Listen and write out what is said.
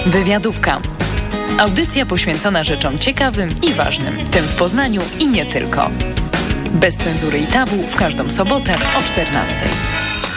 Wywiadówka. Audycja poświęcona rzeczom ciekawym i ważnym, tym w Poznaniu i nie tylko. Bez cenzury i tabu w każdą sobotę o 14:00.